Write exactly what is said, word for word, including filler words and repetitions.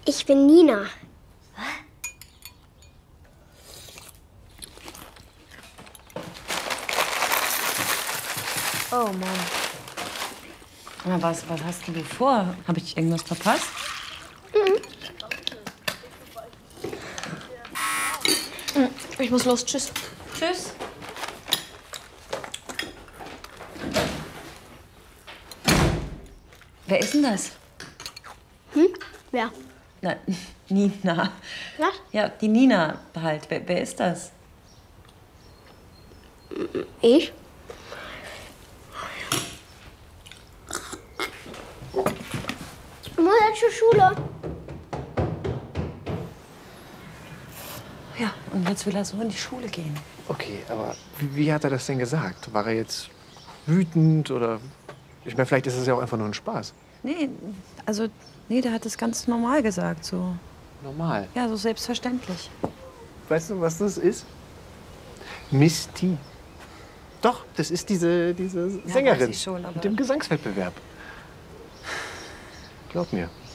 Ich bin Nina. Oh Mann. Aber was, was hast du vor? Habe ich irgendwas verpasst? Mhm. Ich muss los. Tschüss. Tschüss. Wer ist denn das? Hm? Wer? Na, Nina. Was? Ja, die Nina halt. Wer, wer ist das? Ich? Ich muss jetzt zur Schule. Ja, und jetzt will er so in die Schule gehen. Okay, aber wie, wie hat er das denn gesagt? War er jetzt wütend oder... Ich meine, vielleicht ist es ja auch einfach nur ein Spaß. Nee, also, nee, der hat es ganz normal gesagt, so. Normal. Ja, so selbstverständlich. Weißt du, was das ist? Miss T. Doch, das ist diese, diese Ja, Sängerin weiß ich schon, aber mit dem Gesangswettbewerb. Glaub mir.